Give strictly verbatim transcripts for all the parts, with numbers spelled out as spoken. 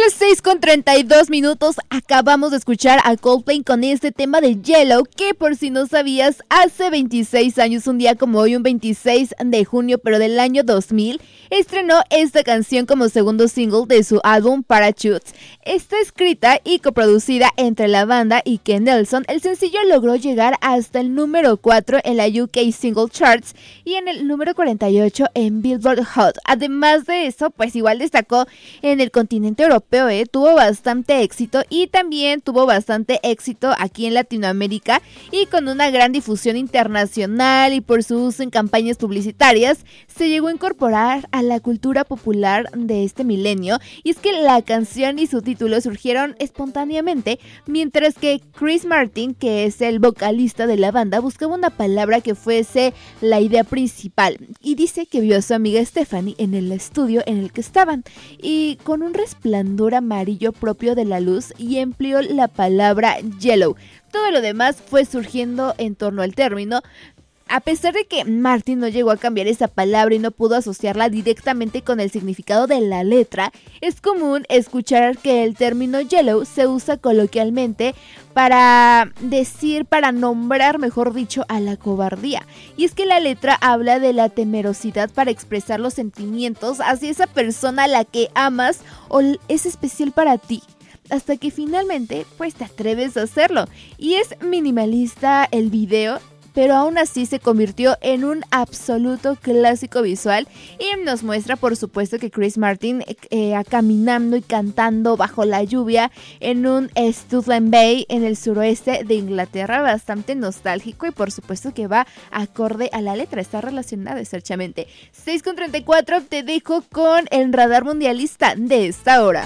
las seis con treinta y dos minutos acabamos de escuchar a Coldplay con este tema de Yellow, que por si no sabías, hace veintiséis años, un día como hoy, un veintiséis de junio, pero del año dos mil, estrenó esta canción como segundo single de su álbum Parachutes. Está escrita y coproducida entre la banda y Ken Nelson. El sencillo logró llegar hasta el número cuatro en la U K Single Charts y en el número cuarenta y ocho en Billboard Hot. Además de eso, pues igual destacó en el continente europeo, ¿eh? Tuvo bastante éxito y también tuvo bastante éxito aquí en Latinoamérica, y con una gran difusión internacional y por su uso en campañas publicitarias, se llegó a incorporar a la cultura popular de este milenio. Y es que la canción y su título surgieron espontáneamente, mientras que Chris Martin, que es el vocalista de la banda, buscaba una palabra que fuese la idea principal, y dice que vio a su amiga Stephanie en el estudio en el que estaban, y con un resplandor amarillo propio de la luz, y empleó la palabra yellow. Todo lo demás fue surgiendo en torno al término. A pesar de que Martin no llegó a cambiar esa palabra y no pudo asociarla directamente con el significado de la letra, es común escuchar que el término yellow se usa coloquialmente para decir, para nombrar, mejor dicho, a la cobardía. Y es que la letra habla de la temerosidad para expresar los sentimientos hacia esa persona a la que amas o es especial para ti, hasta que finalmente pues te atreves a hacerlo. Y es minimalista el video, pero aún así se convirtió en un absoluto clásico visual, y nos muestra por supuesto que Chris Martin eh, caminando y cantando bajo la lluvia en un Studland Bay en el suroeste de Inglaterra, bastante nostálgico, y por supuesto que va acorde a la letra, está relacionada estrechamente. seis con treinta y cuatro, te dejo con el radar mundialista de esta hora.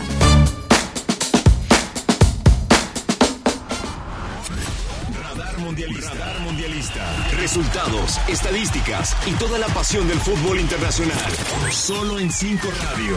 Mundialista. Radar Mundialista. Resultados, estadísticas y toda la pasión del fútbol internacional. Solo en cinco Radio.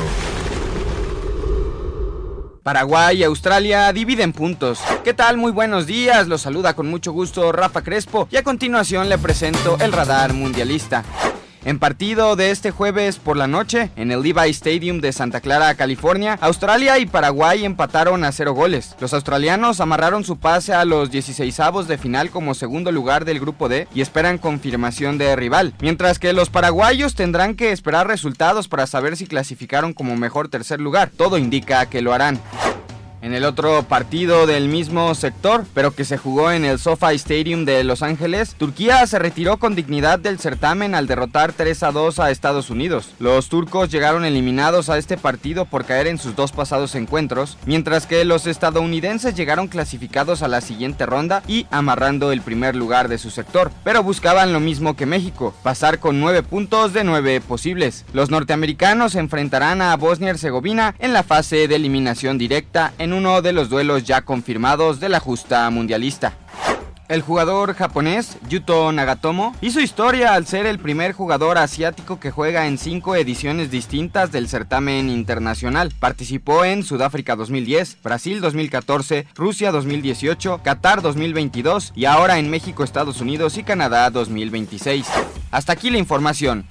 Paraguay y Australia dividen puntos. ¿Qué tal? Muy buenos días. Los saluda con mucho gusto Rafa Crespo y a continuación le presento el Radar Mundialista. En partido de este jueves por la noche, en el Levi Stadium de Santa Clara, California, Australia y Paraguay empataron a cero goles. Los australianos amarraron su pase a los dieciseisavos de final como segundo lugar del grupo D y esperan confirmación de rival, mientras que los paraguayos tendrán que esperar resultados para saber si clasificaron como mejor tercer lugar. Todo indica que lo harán. En el otro partido del mismo sector, pero que se jugó en el SoFi Stadium de Los Ángeles, Turquía se retiró con dignidad del certamen al derrotar tres a dos a Estados Unidos. Los turcos llegaron eliminados a este partido por caer en sus dos pasados encuentros, mientras que los estadounidenses llegaron clasificados a la siguiente ronda y amarrando el primer lugar de su sector, pero buscaban lo mismo que México, pasar con nueve puntos de nueve posibles. Los norteamericanos enfrentarán a Bosnia y Herzegovina en la fase de eliminación directa en uno de los duelos ya confirmados de la justa mundialista. El jugador japonés Yuto Nagatomo hizo historia al ser el primer jugador asiático que juega en cinco ediciones distintas del certamen internacional. Participó en Sudáfrica dos mil diez, Brasil dos mil catorce, Rusia dos mil dieciocho, Qatar dos mil veintidós y ahora en México, Estados Unidos y Canadá dos mil veintiséis. Hasta aquí la información.